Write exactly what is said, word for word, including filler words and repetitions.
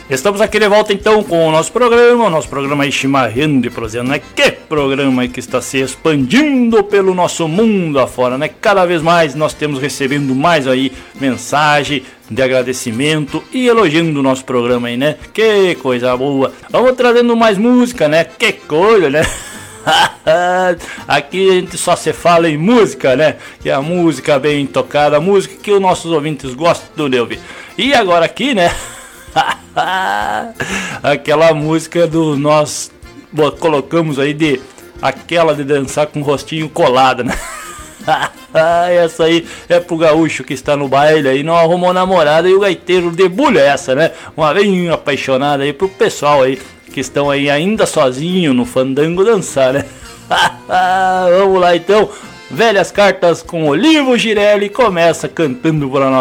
Estamos aqui de volta então com o nosso programa, o nosso programa aí chimarrando e prosendo, né? Que programa aí que está se expandindo pelo nosso mundo afora, né? Cada vez mais nós temos recebendo mais aí mensagem de agradecimento e elogiando o nosso programa aí, né? Que coisa boa! Vamos trazendo mais música, né? Que coisa, né? Aqui a gente só se fala em música, né? Que é a música bem tocada, a música que os nossos ouvintes gostam de ouvir. E agora aqui, né? Aquela música do nós colocamos aí de aquela de dançar com o rostinho colado, né? Essa aí é pro gaúcho que está no baile aí, não arrumou namorada, e o gaiteiro debulha essa, né? Uma bem apaixonada aí pro pessoal aí que estão aí ainda sozinho no fandango dançar, né? Vamos lá então, velhas cartas com Olivo Girelli começa cantando para nós.